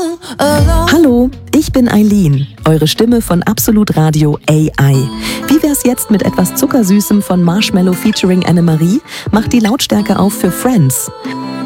Hallo, ich bin Eileen, eure Stimme von Absolut Radio AI. Wie wär's jetzt mit etwas Zuckersüßem von Marshmello featuring Annemarie? Macht die Lautstärke auf für Friends.